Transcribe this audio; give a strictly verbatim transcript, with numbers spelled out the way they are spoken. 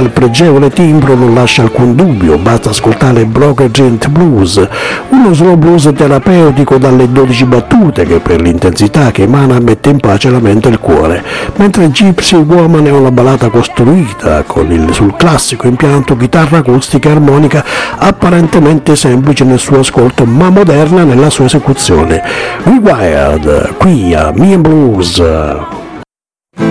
dal pregevole timbro non lascia alcun dubbio, basta ascoltare Broken Gent Blues, uno slow blues terapeutico dalle dodici battute che per l'intensità che emana mette in pace la mente e il cuore, mentre Gypsy Woman è una ballata costruita con il, sul classico impianto chitarra acustica e armonica apparentemente semplice nel suo ascolto ma moderna nella sua esecuzione. Rewired, qui a Me and Blues.